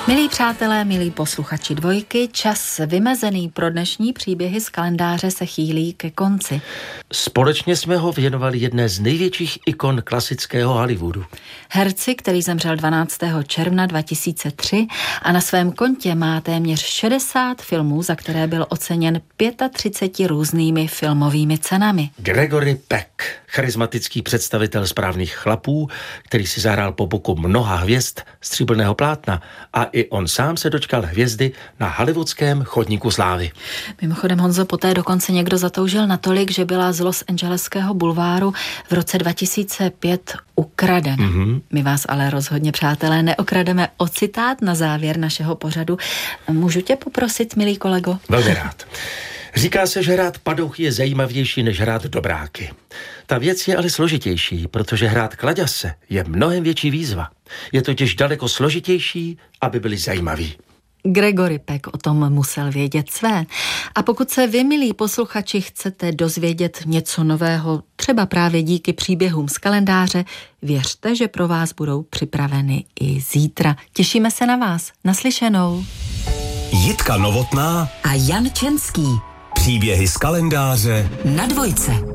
Milí přátelé, milí posluchači Dvojky, čas vymezený pro dnešní příběhy z kalendáře se chýlí ke konci. Společně jsme ho věnovali jedné z největších ikon klasického Hollywoodu. Herci, který zemřel 12. června 2003 a na svém kontě má téměř 60 filmů, za které byl oceněn 35 různými filmovými cenami. Gregory Peck, charismatický představitel Správných chlapů, který si zahrál po boku mnoha hvězd stříbrného plátna, a i on sám se dočkal hvězdy na hollywoodském chodníku slávy. Mimochodem, Honzo, poté dokonce někdo zatoužil natolik, že byla z Los Angeleského bulváru v roce 2005 ukradena. My vás ale rozhodně, přátelé, neokrademe o citát na závěr našeho pořadu. Můžu tě poprosit, milý kolego? Velmi rád. Říká se, že hrát padouchy je zajímavější než hrát dobráky. Ta věc je ale složitější, protože hrát kladěse je mnohem větší výzva. Je totiž daleko složitější, aby byli zajímaví. Gregory Peck o tom musel vědět své. A pokud se vy, milí posluchači, chcete dozvědět něco nového, třeba právě díky příběhům z kalendáře, věřte, že pro vás budou připraveny i zítra. Těšíme se na vás. Naslyšenou. Jitka Novotná a Jan Čenský. Příběhy z kalendáře na Dvojce.